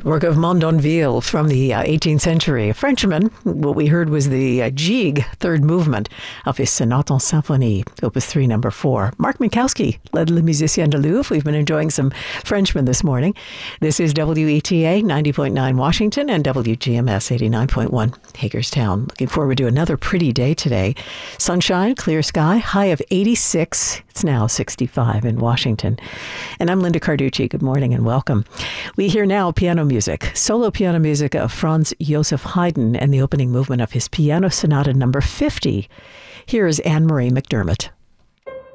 Work of Mondonville from the 18th century. A Frenchman. What we heard was the Gigue, third movement of his Sonate en Symphonie, Opus 3, number 4. Marc Minkowski led Le Musicien de Louvre. We've been enjoying some Frenchmen this morning. This is WETA 90.9 Washington and WGMS 89.1 Hagerstown. Looking forward to another pretty day today. Sunshine, clear sky, high of 86. It's now 65 in Washington. And I'm Linda Carducci. Good morning and welcome. We hear now piano music, solo piano music of Franz Joseph Haydn and the opening movement of his Piano Sonata number 50. Here is Anne-Marie McDermott.